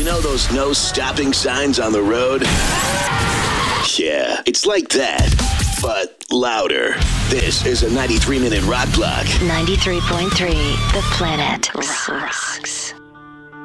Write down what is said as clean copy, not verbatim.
know those no stopping signs on the road? Yeah, it's like that, but louder. This is a 93-minute rock block. 93.3, The Planet Rocks.